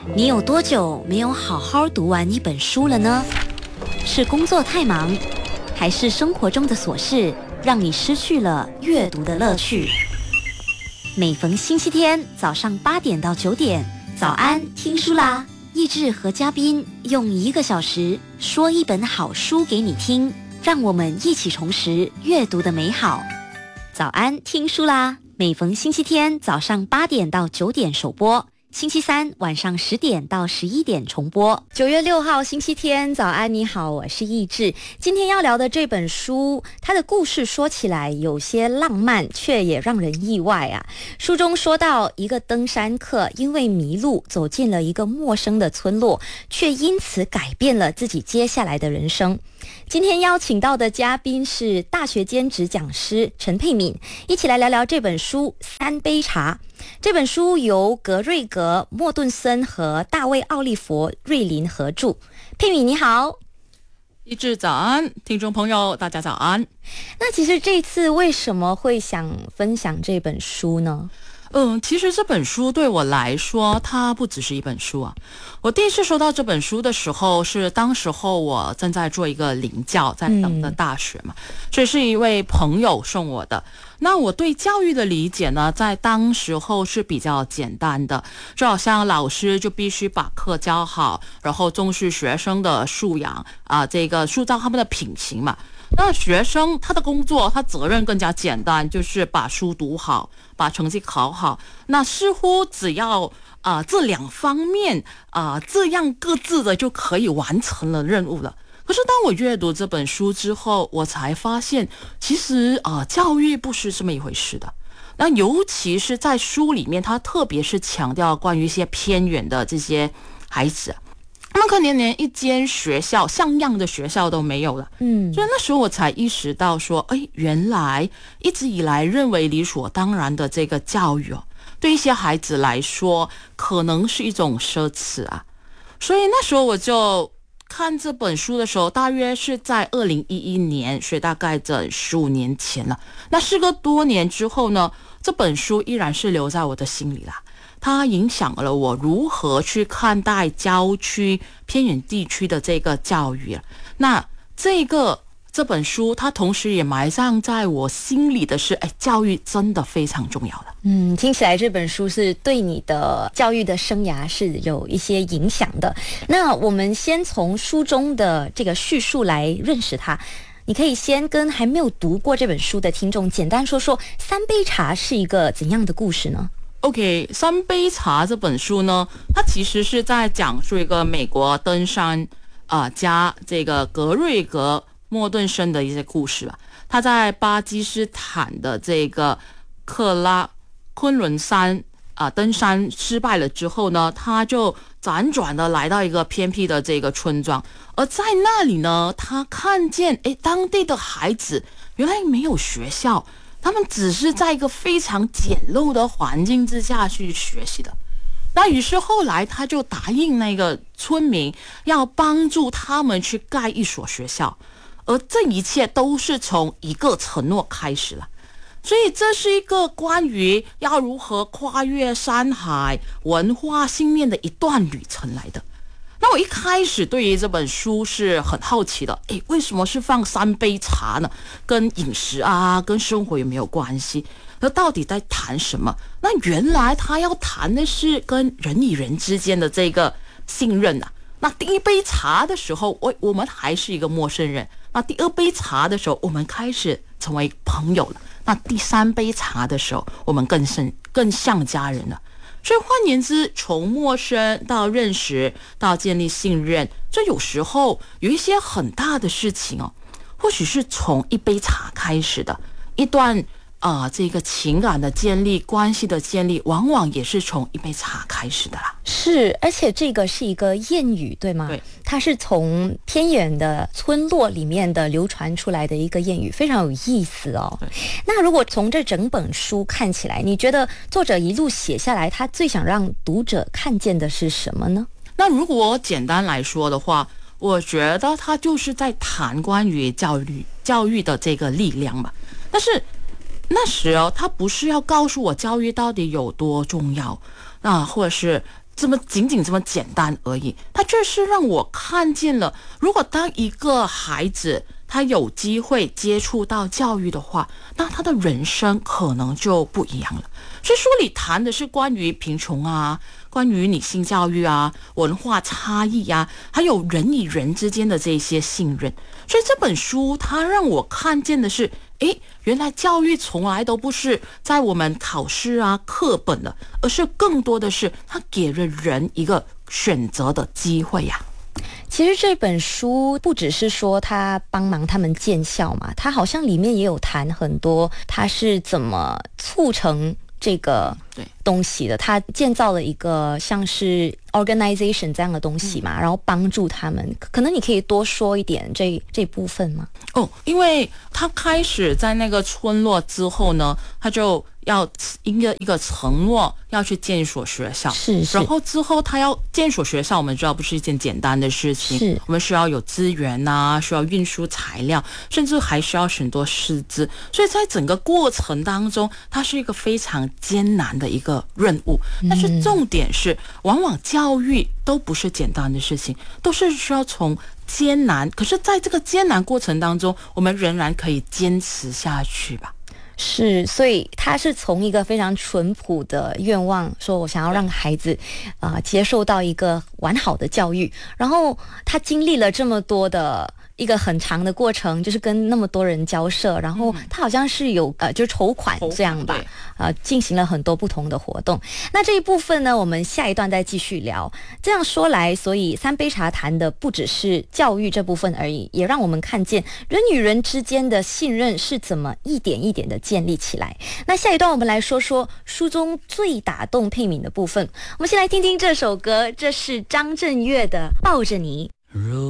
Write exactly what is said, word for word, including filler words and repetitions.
你有多久没有好好读完一本书了呢？是工作太忙，还是生活中的琐事让你失去了阅读的乐趣？每逢星期天早上八点到九点，早安听书啦！益智和嘉宾用一个小时说一本好书给你听，让我们一起重拾阅读的美好。早安听书啦！每逢星期天早上八点到九点首播，星期三晚上十点到十一点重播。九月六号星期天，早安你好，我是益智。今天要聊的这本书，它的故事说起来有些浪漫，却也让人意外啊。书中说到一个登山客因为迷路走进了一个陌生的村落，却因此改变了自己接下来的人生。今天邀请到的嘉宾是大学兼职讲师陈佩敏，一起来聊聊这本书《三杯茶》。这本书由格瑞格·莫顿森和大卫·奥利佛·瑞林合著。佩敏你好。 益智早安，听众朋友大家早安。 那其实这次为什么会想分享这本书呢？ 嗯，其实这本书对我来说，它不只是一本书啊。我第一次收到这本书的时候，是当时候我正在做一个领教，在等的大学嘛，嗯、所以是一位朋友送我的。那我对教育的理解呢，在当时候是比较简单的，就好像老师就必须把课教好，然后重视学生的素养啊、呃，这个塑造他们的品行嘛。那学生他的工作，他责任更加简单，就是把书读好，把成绩考好。那似乎只要啊、呃、这两方面啊、呃、这样各自的就可以完成了任务了。可是当我阅读这本书之后，我才发现，其实啊、呃、教育不是这么一回事的。那尤其是在书里面，他特别是强调关于一些偏远的这些孩子。他们可能连一间学校像样的学校都没有了，嗯，所以那时候我才意识到说，哎，原来一直以来认为理所当然的这个教育哦，对一些孩子来说可能是一种奢侈啊。所以那时候我就看这本书的时候，大约是在二零一一年，所以大概整十五年前了。那事隔多年之后呢，这本书依然是留在我的心里啦。它影响了我如何去看待郊区偏远地区的这个教育。那这个这本书它同时也埋葬在我心里的是，哎，教育真的非常重要的。 嗯，听起来这本书是对你的教育的生涯是有一些影响的。那我们先从书中的这个叙述来认识它。你可以先跟还没有读过这本书的听众简单说说三杯茶是一个怎样的故事呢？ OK， 三杯茶这本书呢，它其实是在讲述一个美国登山啊、呃、家这个格瑞格莫顿森的一些故事吧。他在巴基斯坦的这个克拉昆仑山啊、呃、登山失败了之后呢，他就辗转的来到一个偏僻的这个村庄，而在那里呢，他看见诶当地的孩子原来没有学校。他们只是在一个非常简陋的环境之下去学习的。那于是后来他就答应那个村民要帮助他们去盖一所学校，而这一切都是从一个承诺开始了。所以这是一个关于要如何跨越山海文化信念的一段旅程来的。那我一开始对于这本书是很好奇的，诶，为什么是放三杯茶呢？跟饮食啊，跟生活有没有关系？那到底在谈什么？那原来他要谈的是跟人与人之间的这个信任啊。那第一杯茶的时候，我我们还是一个陌生人；那第二杯茶的时候，我们开始成为朋友了；那第三杯茶的时候，我们更像更像家人了。所以换言之，从陌生到认识到建立信任，这有时候有一些很大的事情哦，或许是从一杯茶开始的，一段啊、呃、这个情感的建立、关系的建立，往往也是从一杯茶开始的啦。 是，而且这个是一个谚语，对吗？ 对， 它是从偏远的村落里面的流传出来的一个谚语，非常有意思哦。那如果从这整本书看起来，你觉得作者一路写下来，他最想让读者看见的是什么呢？ 那如果简单来说的话，我觉得他就是在谈关于教育教育的这个力量嘛。但是那时候他不是要告诉我教育到底有多重要，那或者是这么仅仅这么简单而已，它就是让我看见了，如果当一个孩子他有机会接触到教育的话，那他的人生可能就不一样了。所以书里谈的是关于贫穷啊，关于女性教育啊，文化差异啊，还有人与人之间的这些信任。所以这本书它让我看见的是，诶，原来教育从来都不是在我们考试啊课本的，而是更多的是它给了人一个选择的机会呀、啊。 其实这本书不只是说他帮忙他们建校嘛，他好像里面也有谈很多他是怎么促成这个东西的，他建造了一个像是 organization 这样的东西嘛，然后帮助他们。可能你可以多说一点这这部分吗？ 哦，因为他开始在那个村落之后呢，他就要一个一个承诺要去建一所学校， 是是， 然后之后他要建一所学校，我们知道不是一件简单的事情， 是我们需要有资源啊，需要运输材料，甚至还需要很多师资，所以在整个过程当中，它是一个非常艰难的一个任务。但是重点是，往往教育都不是简单的事情，都是需要从艰难，可是在这个艰难过程当中，我们仍然可以坚持下去吧。 是，所以他是从一个非常淳朴的愿望，说我想要让孩子啊、呃、接受到一个完好的教育，然后他经历了这么多的一个很长的过程，就是跟那么多人交涉，然后他好像是有呃就筹款这样吧，呃进行了很多不同的活动。那这一部分呢，我们下一段再继续聊。这样说来，所以三杯茶谈的不只是教育这部分而已，也让我们看见人与人之间的信任是怎么一点一点的建立起来。那下一段我们来说说书中最打动佩敏的部分。我们先来听听这首歌，这是张震岳的《抱着你》。